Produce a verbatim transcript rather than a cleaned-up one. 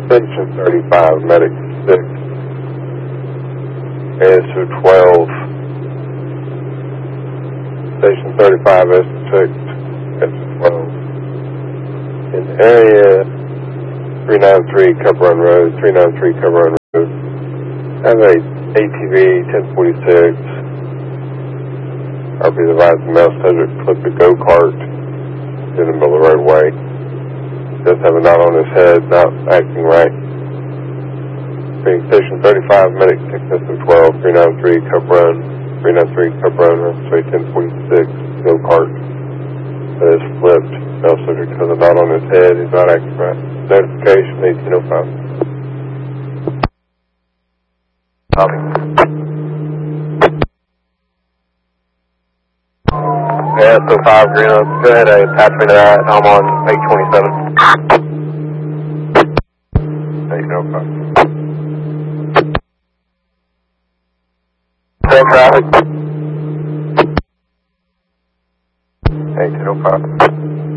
Station thirty-five, medic six. Answer twelve. Station thirty-five, S six. Answer twelve. In the area, three ninety-three Cub Run Road, three ninety-three Cub Run Road. I have a A T V ten forty-six. I'll be advised the male subject flipped a go-kart in the middle of the roadway. Does have a knot on his head, not acting right. Being station thirty-five, medic system twelve, three ninety-three Cub Run, three ninety-three Cub Run, say ten forty-six, go-kart. That is flipped. Male subject has a knot on his head, he's not acting right. Notification eighteen oh five. Copy. Yeah, so five green up. Go ahead, uh, attach me to that. I'm on eight twenty-seven. eighteen oh five. Trail traffic. eighteen oh five.